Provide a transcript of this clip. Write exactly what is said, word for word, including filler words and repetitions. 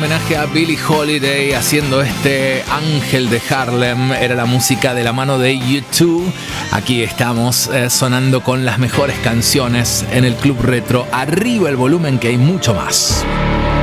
homenaje a Billie Holiday haciendo este Ángel de Harlem. Era la música de la mano de U dos. Aquí estamos eh, sonando con las mejores canciones en el Club Retro. Arriba el volumen que hay mucho más.